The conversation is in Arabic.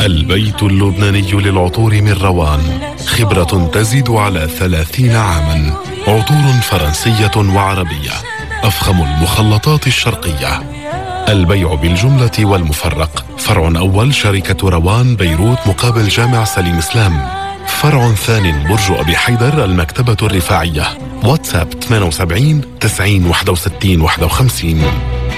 البيت اللبناني للعطور من روان، خبرة تزيد على 30 عاما. عطور فرنسية وعربية، أفخم المخلطات الشرقية. البيع بالجملة والمفرق. فرع أول شركة روان بيروت مقابل جامع سليم إسلام. فرع ثاني برج أبي حيدر المكتبة الرفاعية. واتساب 78 90 61 51.